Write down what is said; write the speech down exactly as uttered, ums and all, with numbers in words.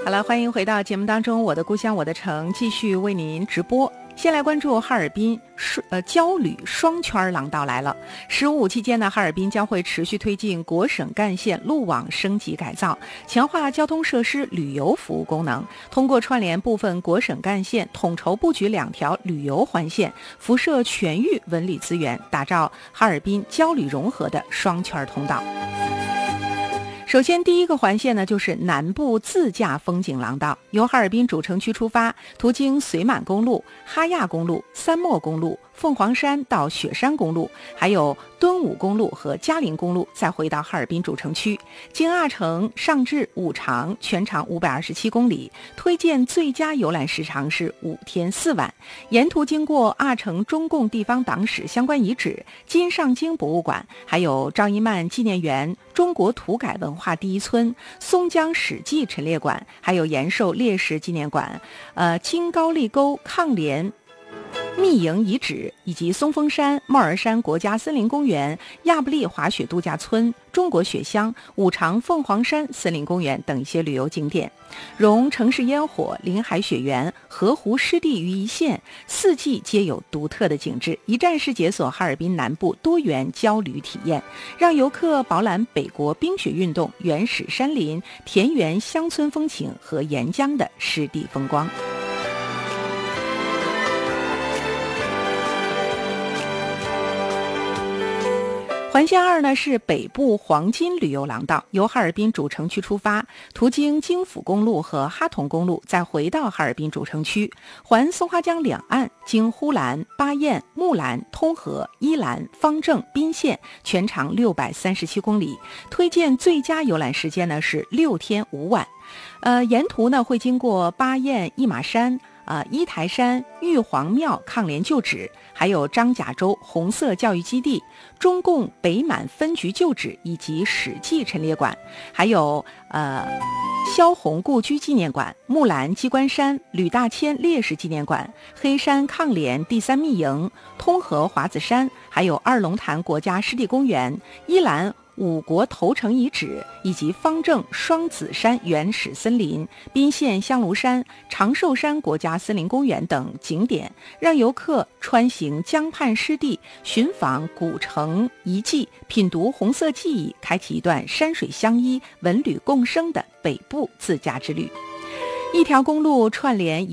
好了，欢迎回到节目当中，我的故乡我的城继续为您直播。先来关注哈尔滨呃焦旅双圈廊道来了。十五期间呢，哈尔滨将会持续推进国省干线路网升级改造，强化交通设施旅游服务功能，通过串联部分国省干线，统筹布局两条旅游环线，辐射全域文旅资源，打造哈尔滨焦旅融合的双圈通道。首先，第一个环线呢，就是南部自驾风景廊道，由哈尔滨主城区出发，途经绥满公路、哈亚公路、三墨公路、凤凰山到雪山公路，还有敦武公路和嘉陵公路，再回到哈尔滨主城区，经阿城上至五常，全长五百二十七公里，推荐最佳游览时长是五天四晚。沿途经过阿城中共地方党史相关遗址、金上京博物馆，还有赵一曼纪念园、中国土改文化第一村、松江史记陈列馆，还有延寿烈士纪念馆、呃青高丽沟抗联密营遗址，以及松峰山、帽儿山国家森林公园、亚布力滑雪度假村、中国雪乡、五常凤凰山森林公园等一些旅游景点，融城市烟火、临海雪原、河湖湿地于一线，四季皆有独特的景致，一站式解锁哈尔滨南部多元焦旅体验，让游客饱览北国冰雪运动、原始山林、田园乡村风情和沿江的湿地风光。环线二呢是北部黄金旅游廊道，由哈尔滨主城区出发，途经京釜公路和哈同公路，再回到哈尔滨主城区，环松花江两岸，经呼兰、巴彦、木兰、通河、伊兰、方正、宾县，全长六百三十七公里，推荐最佳游览时间呢是六天五晚。呃，沿途呢会经过巴彦、一马山、呃一台山、玉皇庙抗联旧址，还有张甲洲红色教育基地、中共北满分局旧址以及史记陈列馆，还有呃萧红故居纪念馆、木兰机关山、吕大谦烈士纪念馆、黑山抗联第三密营、通河华子山，还有二龙潭国家湿地公园、伊兰五国头城遗址，以及方正双子山原始森林、宾县香炉山、长寿山国家森林公园等景点，让游客穿行江畔湿地，寻访古城遗迹，品读红色记忆，开启一段山水相依、文旅共生的北部自驾之旅。一条公路串联